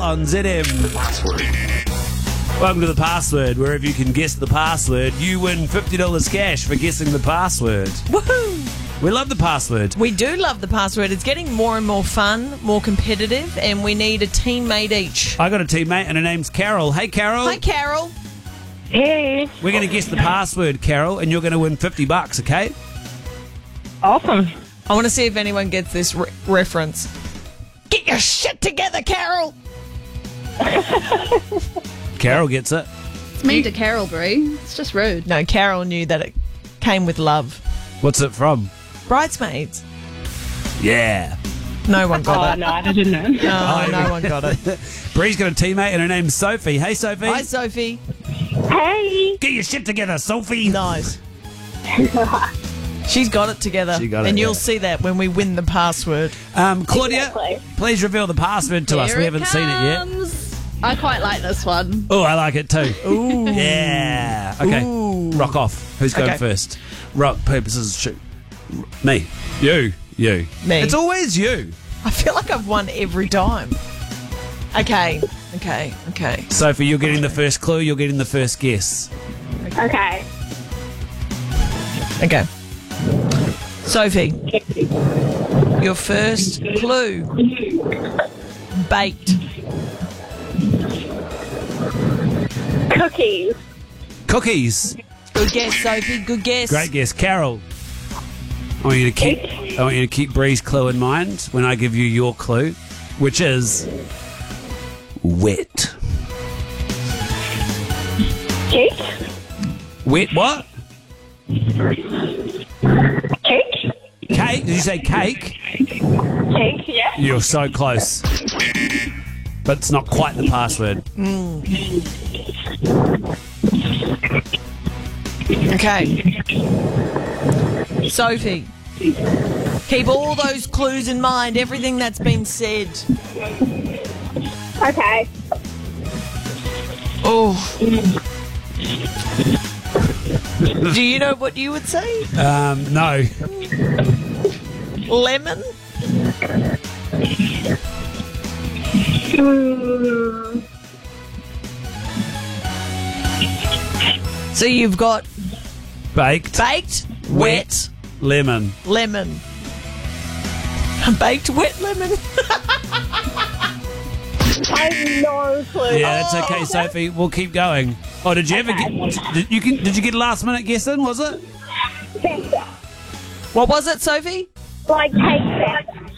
on ZM. Welcome to The Password, where if you can guess the password, you win $50 cash for guessing the password. Woohoo! We love The Password. We do love the password. It's getting more and more fun, more competitive, and we need a teammate each. I got a teammate and her name's Carol. Hey, Carol. Hi, Carol. Hey. We're going to guess the password, Carol, and you're going to win $50, okay? Awesome. I want to see if anyone gets this reference. Get your shit together, Carol. Carol gets it. It's mean to Carol, Brie. It's just rude. No, Carol knew that it came with love. What's it from? Bridesmaids. Yeah. No one got it. No, I didn't know. No one got it. Bree's got a teammate and her name's Sophie. Hey, Sophie. Hi, Sophie. Hey. Get your shit together, Sophie. Nice. She's got it together. She got it, and you'll yeah. see that when we win the password. Claudia, Exactly. please reveal the password to us. Here We haven't seen it yet. comes. I quite like this one. Oh, I like it too. Ooh. Yeah. Okay. Ooh. Rock off. Who's going Okay. first? Rock, paper, scissors, shoot. Me. You. Me. It's always you. I feel like I've won every time. Okay. Sophie, you're getting the first clue. You're getting the first guess. Okay. Okay. Sophie, your first clue. Baked. Cookies. Cookies. Good guess, Sophie. Good guess. Great guess. Carol, I want you to keep Bree's clue in mind when I give you your clue, which is wet. Cake. Wet what? Cake. Cake? Did you say cake? Cake, yeah. You're so close. But it's not quite the password. Okay. Sophie, keep all those clues in mind, everything that's been said. Okay. Oh. Do you know what you would say? No. Lemon? So you've got Baked. baked, wet, Lemon. lemon. Baked wet lemon? I have no clue. Yeah, that's okay, Sophie. We'll keep going. Oh, did you ever get? Did you get last minute guessing? Was it? Pizza. What was it, Sophie? Like cake.